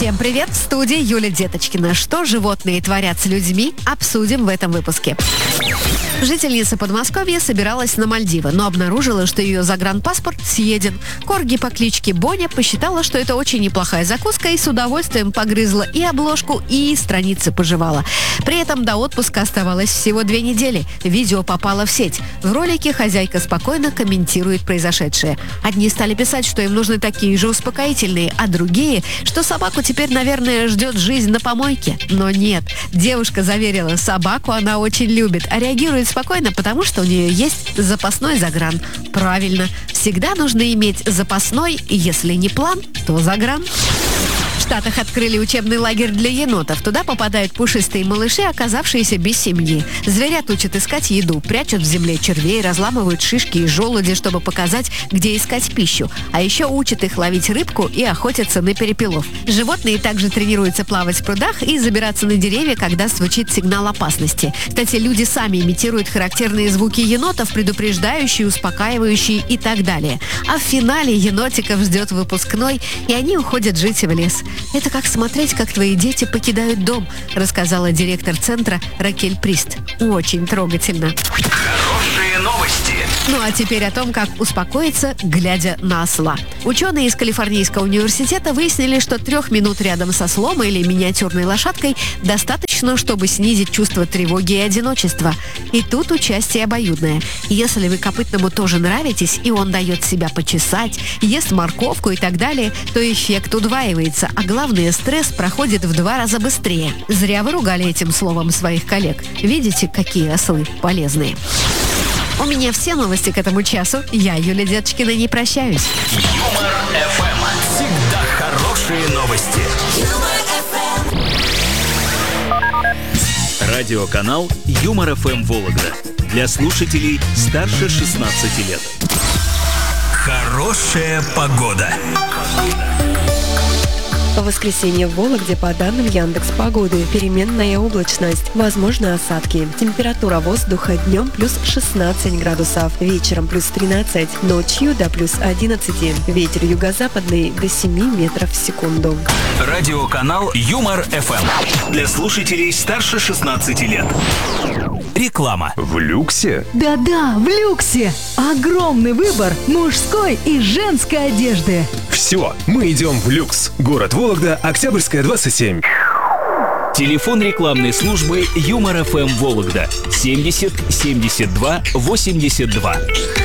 Всем привет! В студии Юлия Деточкина. Что животные творят с людьми, обсудим в этом выпуске. Жительница Подмосковья собиралась на Мальдивы, но обнаружила, что ее загранпаспорт съеден. Корги по кличке Боня посчитала, что это очень неплохая закуска, и с удовольствием погрызла и обложку, и страницы пожевала. При этом до отпуска оставалось всего 2 недели. Видео попало в сеть. В ролике хозяйка спокойно комментирует произошедшее. Одни стали писать, что им нужны такие же успокоительные, а другие, что собаку теперь, наверное, ждет жизнь на помойке. Но нет. Девушка заверила, собаку она очень любит, а реагирует спокойно, потому что у нее есть запасной загран. Правильно. Всегда нужно иметь запасной, если не план, то загран. В Штатах открыли учебный лагерь для енотов. Туда попадают пушистые малыши, оказавшиеся без семьи. Зверят учат искать еду, прячут в земле червей, разламывают шишки и желуди, чтобы показать, где искать пищу. А еще учат их ловить рыбку и охотиться на перепелов. Животные также тренируются плавать в прудах и забираться на деревья, когда звучит сигнал опасности. Кстати, люди сами имитируют характерные звуки енотов, предупреждающие, успокаивающие и так далее. А в финале енотиков ждет выпускной, и они уходят жить в лес. Это как смотреть, как твои дети покидают дом, рассказала директор центра Ракель Прист. Очень трогательно. Хорошие новости. Ну а теперь о том, как успокоиться, глядя на осла. Ученые из Калифорнийского университета выяснили, что 3 минут рядом со ослом или миниатюрной лошадкой достаточно, чтобы снизить чувство тревоги и одиночества. И тут участие обоюдное. Если вы копытному тоже нравитесь, и он дает себя почесать, ест морковку и так далее, то эффект удваивается, а главное, стресс проходит в 2 раза быстрее. Зря вы ругали этим словом своих коллег. Видите, какие ослы полезные. У меня все новости к этому часу. Я, Юлия Деточкина, не прощаюсь. Юмор ФМ. Всегда хорошие новости. Радиоканал Юмор ФМ Вологда. Для слушателей старше 16 лет. Хорошая погода. В воскресенье в Вологде, по данным Яндекс.Погоды, переменная облачность, возможны осадки. Температура воздуха днем плюс 16 градусов, вечером плюс 13, ночью до плюс 11. Ветер юго-западный до 7 метров в секунду. Радиоканал Юмор ФМ. Для слушателей старше 16 лет. Реклама. В люксе? Да-да, в люксе! Огромный выбор мужской и женской одежды. Все, мы идем в люкс. Город Вологда, Октябрьская, 27. Телефон рекламной службы Юмор ФМ Вологда 70 72 82.